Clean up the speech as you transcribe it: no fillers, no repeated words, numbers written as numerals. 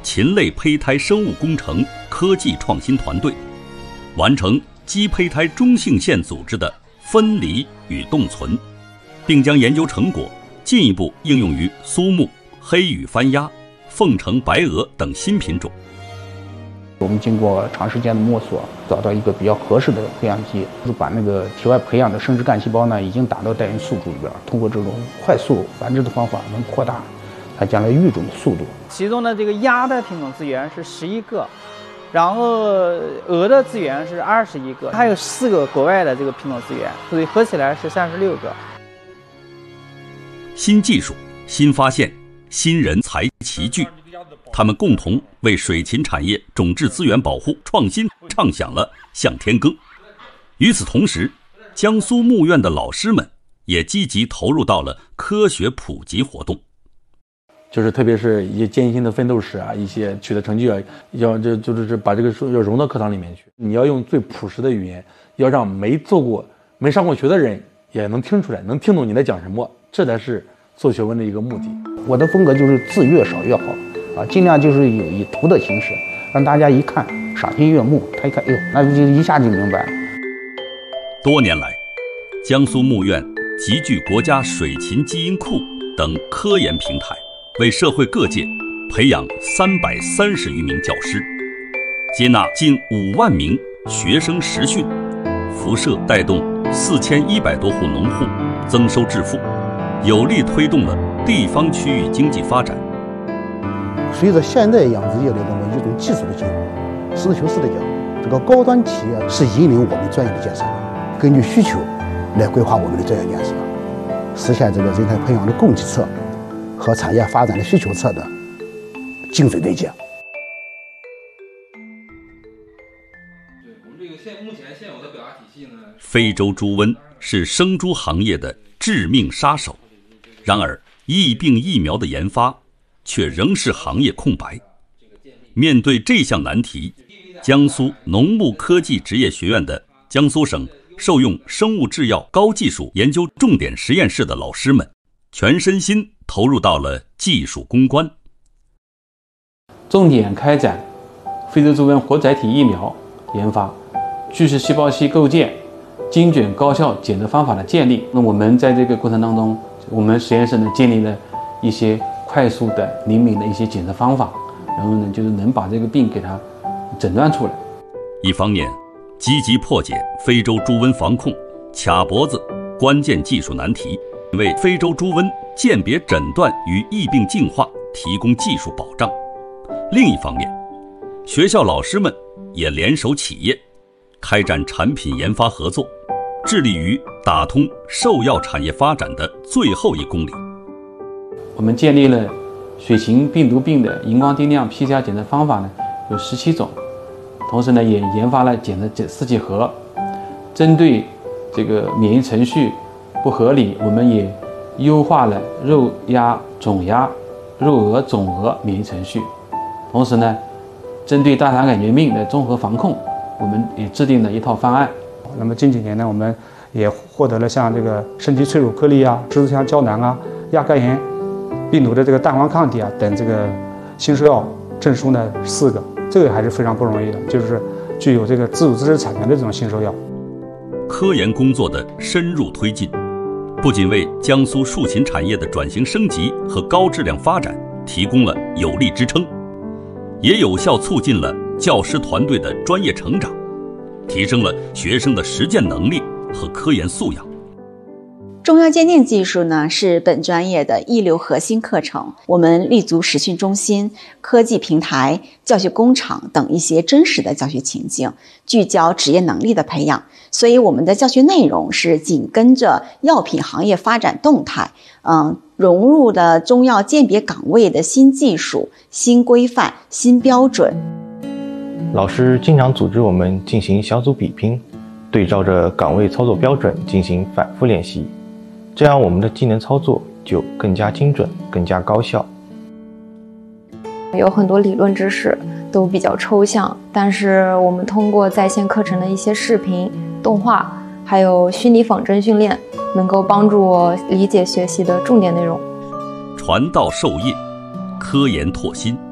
禽类胚胎生物工程科技创新团队，完成鸡胚胎中性腺组织的分离与冻存，并将研究成果进一步应用于苏木、黑羽番鸭、凤城白鹅等新品种。 我们经过长时间的摸索，找到一个比较合适的培养基，就是把那个体外培养的生殖干细胞呢，已经打到带源宿主里边，通过这种快速繁殖的方法，能扩大它将来育种的速度。 其中的这个鸭的品种资源是11个，然后鹅的资源是21个，还有4个国外的这个品种资源，所以合起来是36个。 新技术、新发现、新人才齐聚，他们共同为水禽产业种质资源保护创新唱响了向天歌。与此同时，江苏牧院的老师们也积极投入到了科学普及活动。 就是特别是一些艰辛的奋斗史啊，一些取得成绩啊，就是把这个要融到课堂里面去。你要用最朴实的语言，要让没上过学的人也能听出来，能听懂你在讲什么，这才是做学问的一个目的。 我的风格就是字越少越好啊，尽量就是以图的形式，让大家一看赏心悦目。他一看，哎呦，那就一下就明白了。 多年来，江苏牧院集聚国家水禽基因库等科研平台，为社会各界培养330余名教师，接纳近5万名学生实训，辐射带动4100多户农户增收致富，有力推动了地方区域经济发展。 随着现代养殖业的一种技术的进步，实事求是的讲，这个高端企业是引领我们专业的建设，根据需求来规划我们的专业建设，实现这个人才培养的供给侧和产业发展的需求侧的精髓对接。 非洲猪瘟是生猪行业的致命杀手，然而疫病疫苗的研发却仍是行业空白。面对这项难题，江苏农牧科技职业学院的江苏省受用生物制药高技术研究重点实验室的老师们，全身心投入到了技术攻关， 重点开展非洲猪瘟活载体疫苗研发、巨噬细胞器构建、精准高效检测方法的建立。那我们在这个过程当中，我们实验室呢建立了一些快速的、灵敏的一些检测方法，然后呢就是能把这个病给它诊断出来。 一方面积极破解非洲猪瘟防控卡脖子关键技术难题，为非洲猪瘟鉴别诊断与疫病进化提供技术保障。另一方面，学校老师们也联手企业，开展产品研发合作，致力于打通兽药产业发展的最后1公里。 我们建立了水禽病毒病的荧光定量 PCR 检测方法呢有17种，同时呢也研发了检测试剂盒。针对这个免疫程序不合理，我们也优化了肉鸭、种鸭、肉鹅、种鹅免疫程序。同时呢，针对大肠杆菌病的综合防控，我们也制定了一套方案。 那么近几年呢，我们也获得了像这个身体脆乳颗粒啊、十字香胶囊啊、亚肝炎病毒的这个蛋黄抗体啊等这个新兽药证书呢4个，这个还是非常不容易的，就是具有这个自主知识产权的这种新兽药。 科研工作的深入推进，不仅为江苏畜禽产业的转型升级和高质量发展提供了有力支撑，也有效促进了教师团队的专业成长，提升了学生的实践能力和科研素养。 中药鉴定技术呢是本专业的一流核心课程，我们立足实训中心、科技平台、教学工厂等一些真实的教学情境，聚焦职业能力的培养。所以我们的教学内容是紧跟着药品行业发展动态，融入了中药鉴别岗位的新技术、新规范、新标准。 老师经常组织我们进行小组比拼，对照着岗位操作标准进行反复练习，这样我们的技能操作就更加精准、更加高效。 有很多理论知识都比较抽象，但是我们通过在线课程的一些视频、动画，还有虚拟仿真训练，能够帮助我理解学习的重点内容。 传道授业，科研拓新，